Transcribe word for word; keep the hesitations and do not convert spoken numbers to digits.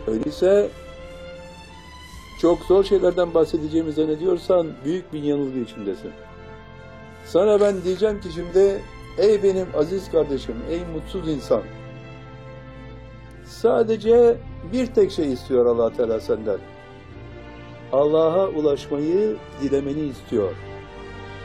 Öyleyse çok zor şeylerden bahsedeceğimi zannediyorsan büyük bir yanılgı içindesin. Sana ben diyeceğim ki şimdi, ey benim aziz kardeşim, ey mutsuz insan. Sadece bir tek şey istiyor Allah Teala senden. Allah'a ulaşmayı dilemeni istiyor.